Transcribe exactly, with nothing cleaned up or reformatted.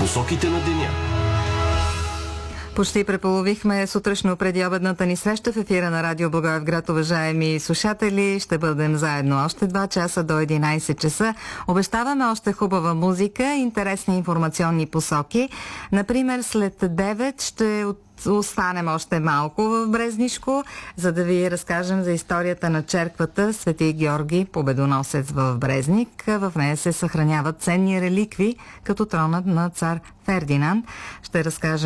Посоките на деня. Почти преполовихме сутрешно преди обедната ни среща в ефира на Радио Благоевград. Уважаеми слушатели, ще бъдем заедно още два часа до единайсет часа. Обещаваме още хубава музика, интересни информационни посоки. Например, след девет ще от останем още малко в Брезнишко, за да ви разкажем за историята на черквата Свети Георги Победоносец в Брезник. В нея се съхраняват ценни реликви, като тронът на цар Фердинанд. Ще разкажем